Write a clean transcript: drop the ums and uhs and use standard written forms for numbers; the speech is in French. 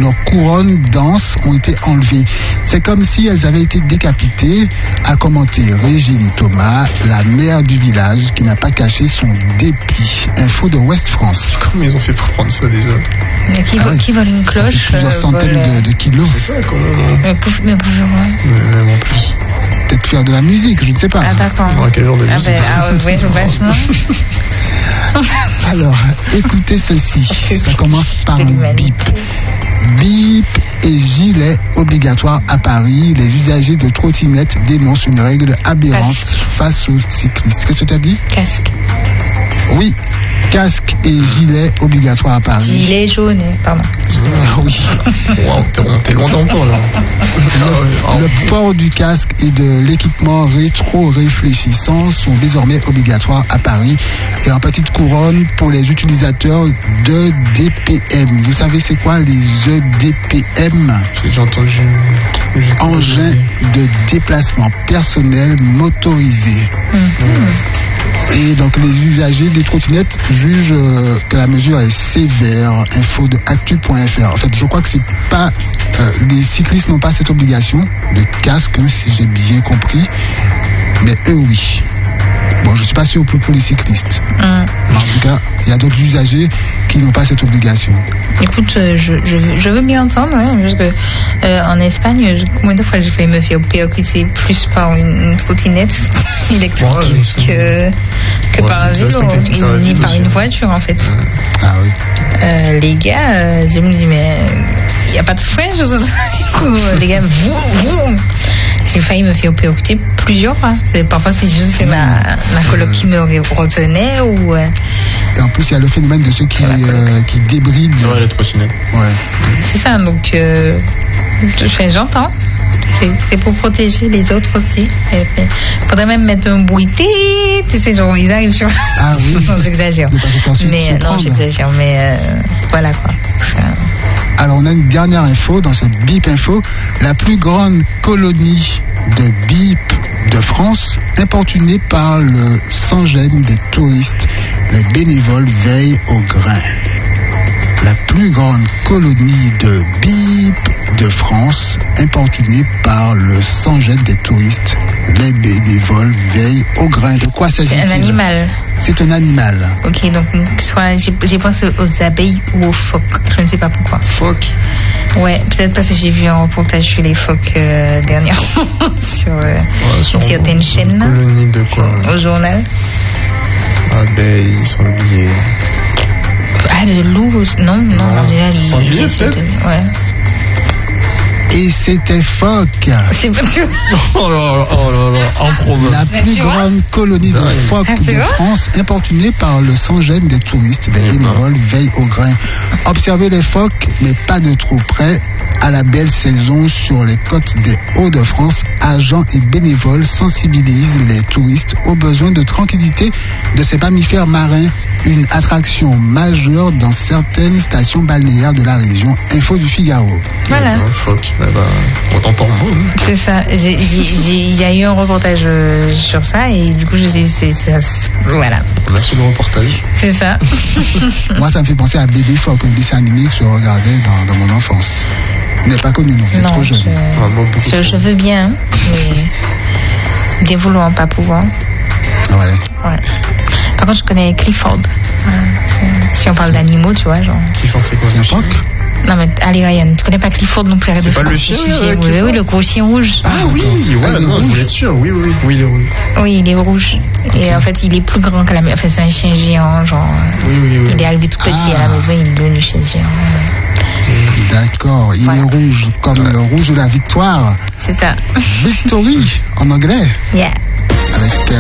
leurs couronnes denses ont été enlevées. C'est comme si elles avaient été décapitées, a commenté Régine Thomas, la mère du village, qui n'a pas caché son dépit. Info de Ouest France. Comment ils ont fait pour prendre ça déjà? Qui vole une cloche, plusieurs centaines de kilos. C'est ça, comment? Mais même en plus. Peut-être faire de la musique, je ne sais pas. Ah d'accord. Quel genre de musique? Ouais, vachement. Alors, écoutez ceci. Ça commence par un bip. Bip et gilet obligatoire à Paris. Les usagers de trottinettes dénoncent une règle aberrante face aux cyclistes. Qu'est-ce que tu as dit? Casque. Oui, casque et gilet obligatoire à Paris. Gilet jaune, pardon. Oui. Wow, t'es loin dans le temps là. Le port du casque et de l'équipement rétro-réfléchissant sont désormais obligatoires à Paris et en petite couronne pour les utilisateurs de DPM. Vous savez c'est quoi les EDPM? J'ai déjà entendu. Engins de déplacement personnel motorisé. Et donc les usagers des trottinettes jugent que la mesure est sévère. Info de actu.fr. En fait, je crois que c'est pas les cyclistes n'ont pas cette obligation de casque, si j'ai bien compris, mais eux oui. Bon, je suis pas sûr pour les cyclistes. Mais en tout cas, il y a d'autres usagers qui n'ont pas cette obligation. Écoute, je veux bien entendre, hein, parce que en Espagne, combien de fois j'ai failli me faire percuter plus par une trottinette électrique que par un vélo, ni par une voiture en fait. Ah oui. Les gars, je me dis mais il n'y a pas de frein sur ce truc. Les gars, j'ai failli me faire percuter plusieurs fois. Parfois c'est juste ma coloc qui me retenait ou. Et en plus il y a le phénomène de ceux qui débrident. Ouais, les trottinettes. Ouais. C'est ça, donc j'entends. C'est pour protéger les autres aussi. Il faudrait même mettre un bruit. Tu sais, genre ils arrivent sur. Ah oui. Non, j'exagère. Mais non, j'exagère. Mais voilà quoi. Alors on a une dernière info dans ce Bip Info. La plus grande colonie de Bip de France, importunée par le sans-gêne des touristes. Les bénévoles veillent au grain. La plus grande colonie de Bip de France, importunée par le sans-gêne des touristes. Les bénévoles veillent au grain. De quoi s'agit-il? C'est un animal. C'est un animal. Ok, donc soit j'ai pensé aux abeilles ou aux phoques. Je ne sais pas pourquoi. Phoques? Ouais, peut-être parce que j'ai vu un reportage sur les phoques dernièrement sur une certaine chaîne. Colonie de quoi? Au journal. Abeilles, sangliers. Ah, le loup, non, en général, il essaie de. Ouais. Et c'était phoque. C'est pas sûr. Oh là là, improbable. La plus grande colonie de phoques de France, importunée par le sans-gêne des touristes. Les bénévoles veillent au grain. Observez les phoques, mais pas de trop près. À la belle saison sur les côtes des Hauts-de-France, agents et bénévoles sensibilisent les touristes aux besoins de tranquillité de ces mammifères marins. Une attraction majeure dans certaines stations balnéaires de la région. Info du Figaro. Voilà. Phoque. Autant pour moi. C'est ça. Il y a eu un reportage sur ça et du coup je sais voilà. Merci du reportage. C'est ça. Moi ça me fait penser à Bébé Phoque, un dessin animé que je regardais dans mon enfance. Il n'est pas connu non, c'est trop jeune. Je veux bien, mais des vouloir pas pouvoir. Ouais. Par contre je connais Clifford. Si on parle d'animaux, tu vois, genre. Clifford c'est quoi? C'est un phoque? Non mais allez Ryan, tu connais pas Clifford non plus? C'est pas le chien? Oui, le gros chien rouge. Ah oui, ouais, non, je voulais être sûr. Oui, il est rouge. Oui, il est rouge. Okay. Et en fait, il est plus grand que la maison. Enfin, c'est un chien géant, genre. Oui. Il est arrivé tout petit à la maison, il est devenu chien géant. D'accord, il est rouge, comme le rouge de la victoire. C'est ça. Victory, en anglais. Yeah. Avec